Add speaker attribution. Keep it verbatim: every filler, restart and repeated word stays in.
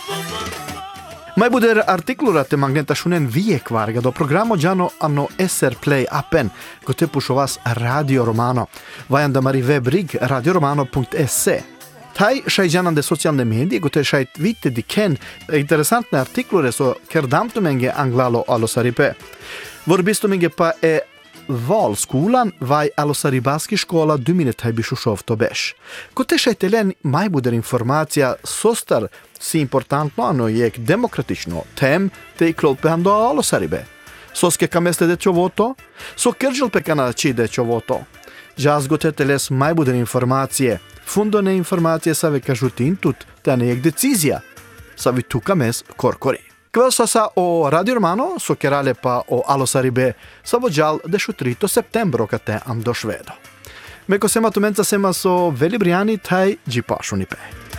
Speaker 1: Mai buder artiklurat magnetationen viekvarga do programo Giano hanno S R Play appen, gote pušovas Radio Romano. Vajanda mari webrig radioromano punkt se. Taj šajđanan de socijalne medije, gote šajt vidite di ken interesantne artiklure so kerdamtumenge anglalo alosaripe. Vorbistumenge pa e valskolan vaj alosaribaski škola dumine taj bišušov to beš. Gote šajtelen maj buder informacija sostar si importantno ano jek demokratično tem te i klopehando alosaribe. Soske kameste de čovoto, so kerđel pekana či de čovoto. Žaz gote teles maj buder informacije. Fundone informacije sa vekažutin tut da nejek decizija. Sa vi tukames korkori. Kvelsa sa o Radio Romano, so kerale pa o alosaribe sa vođal dešutrito septembro kate am do švedo. Meko sema tumenca sema so veli briani taj džipašunipe.